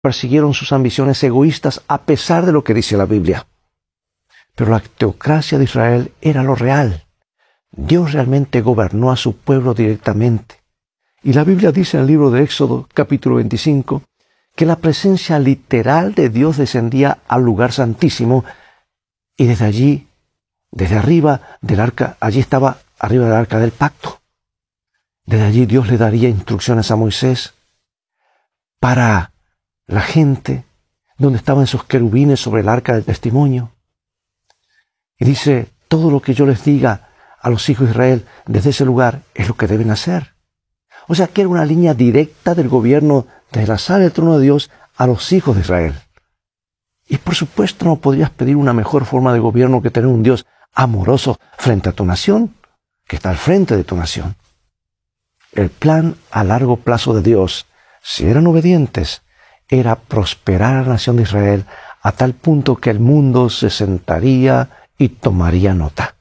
persiguieron sus ambiciones egoístas a pesar de lo que dice la Biblia. Pero la teocracia de Israel era lo real. Dios realmente gobernó a su pueblo directamente. Y la Biblia dice en el libro de Éxodo, capítulo 25, que la presencia literal de Dios descendía al lugar santísimo y desde allí, desde arriba del arca, allí estaba arriba del arca del pacto. Desde allí Dios le daría instrucciones a Moisés para la gente, donde estaban esos querubines sobre el arca del testimonio. Y dice, todo lo que yo les diga a los hijos de Israel desde ese lugar es lo que deben hacer. O sea que era una línea directa del gobierno desde la sala del trono de Dios a los hijos de Israel. Y por supuesto no podrías pedir una mejor forma de gobierno que tener un Dios amoroso frente a tu nación, que está al frente de tu nación. El plan a largo plazo de Dios, si eran obedientes, era prosperar a la nación de Israel a tal punto que el mundo se sentaría y tomaría nota.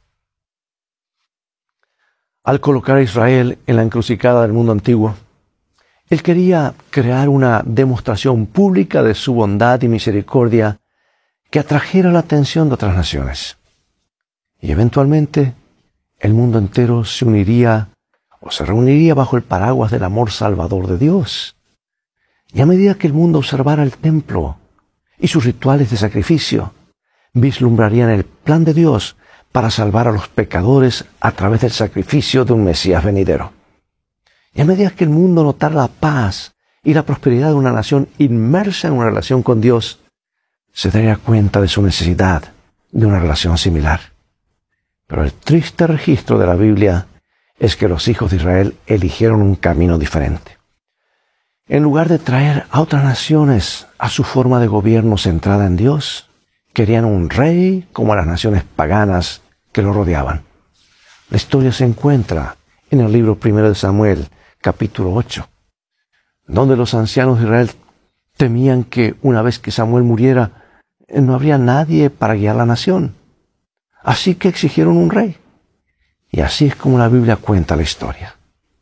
Al colocar a Israel en la encrucijada del mundo antiguo, Él quería crear una demostración pública de su bondad y misericordia que atrajera la atención de otras naciones. Y eventualmente, el mundo entero se uniría o se reuniría bajo el paraguas del amor salvador de Dios. Y a medida que el mundo observara el templo y sus rituales de sacrificio, vislumbrarían el plan de Dios para salvar a los pecadores a través del sacrificio de un Mesías venidero. Y a medida que el mundo notara la paz y la prosperidad de una nación inmersa en una relación con Dios, se daría cuenta de su necesidad de una relación similar. Pero el triste registro de la Biblia es que los hijos de Israel eligieron un camino diferente. En lugar de traer a otras naciones a su forma de gobierno centrada en Dios, querían un rey como a las naciones paganas que lo rodeaban. La historia se encuentra en el libro 1 de Samuel, capítulo 8, donde los ancianos de Israel temían que una vez que Samuel muriera, no habría nadie para guiar la nación. Así que exigieron un rey. Y así es como la Biblia cuenta la historia.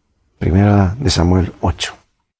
1 de Samuel 8.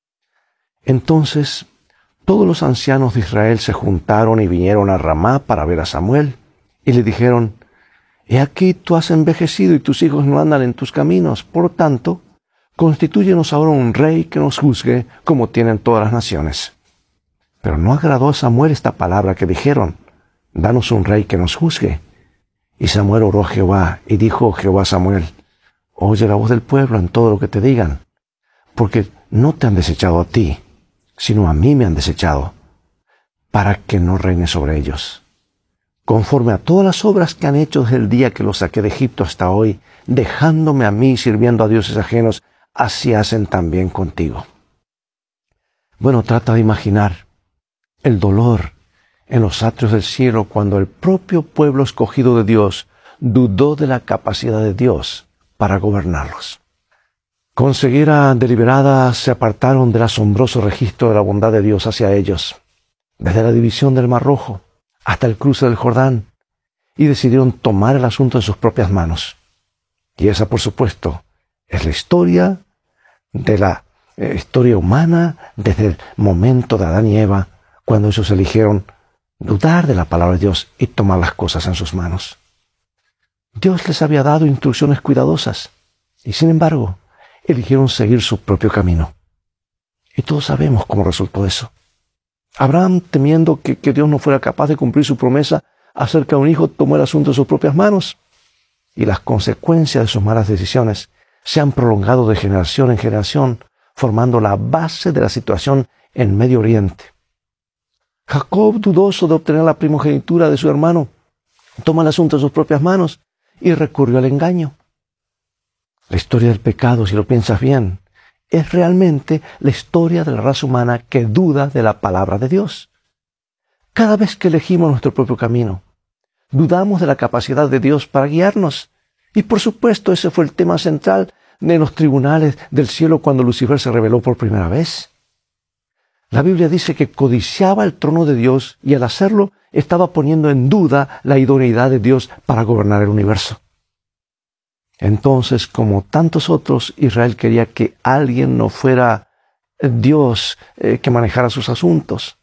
Entonces, todos los ancianos de Israel se juntaron y vinieron a Ramá para ver a Samuel, y le dijeron, «He aquí tú has envejecido y tus hijos no andan en tus caminos. Por tanto, constitúyenos ahora un rey que nos juzgue como tienen todas las naciones». Pero no agradó a Samuel esta palabra que dijeron, «Danos un rey que nos juzgue». Y Samuel oró a Jehová, y dijo Jehová a Samuel, «Oye la voz del pueblo en todo lo que te digan, porque no te han desechado a ti, sino a mí me han desechado, para que no reine sobre ellos. Conforme a todas las obras que han hecho desde el día que los saqué de Egipto hasta hoy, dejándome a mí sirviendo a dioses ajenos, así hacen también contigo». Bueno, trata de imaginar el dolor en los atrios del cielo cuando el propio pueblo escogido de Dios dudó de la capacidad de Dios para gobernarlos. Con ceguera deliberada se apartaron del asombroso registro de la bondad de Dios hacia ellos, desde la división del Mar Rojo hasta el cruce del Jordán, y decidieron tomar el asunto en sus propias manos. Y esa, por supuesto, es la historia de la historia humana desde el momento de Adán y Eva, cuando ellos eligieron dudar de la palabra de Dios y tomar las cosas en sus manos. Dios les había dado instrucciones cuidadosas, y sin embargo, eligieron seguir su propio camino. Y todos sabemos cómo resultó eso. Abraham, temiendo que Dios no fuera capaz de cumplir su promesa acerca de un hijo, tomó el asunto en sus propias manos. Y las consecuencias de sus malas decisiones se han prolongado de generación en generación, formando la base de la situación en Medio Oriente. Jacob, dudoso de obtener la primogenitura de su hermano, toma el asunto en sus propias manos y recurrió al engaño. La historia del pecado, si lo piensas bien, es realmente la historia de la raza humana que duda de la palabra de Dios. Cada vez que elegimos nuestro propio camino, dudamos de la capacidad de Dios para guiarnos. Y por supuesto, ese fue el tema central de los tribunales del cielo cuando Lucifer se rebeló por primera vez. La Biblia dice que codiciaba el trono de Dios y al hacerlo estaba poniendo en duda la idoneidad de Dios para gobernar el universo. Entonces, como tantos otros, Israel quería que alguien no fuera Dios que manejara sus asuntos.